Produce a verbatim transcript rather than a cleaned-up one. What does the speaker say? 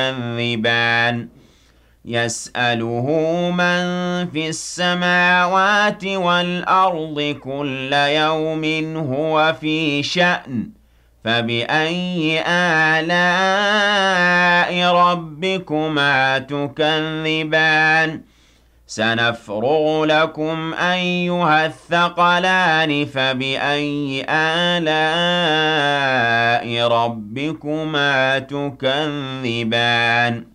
تكذبان يسأله من في السماوات والأرض كل يوم هو في شأن فبأي آلاء ربكما تكذبان سنفرغ لكم أيها الثقلان فبأي آلاء ربكما تكذبان